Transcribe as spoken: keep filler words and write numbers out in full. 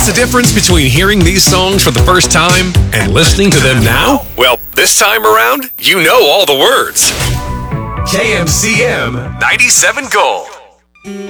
What's the difference between hearing these songs for the first time and listening to them now? Well, this time around, you know all the words. K M C M ninety-seven Gold.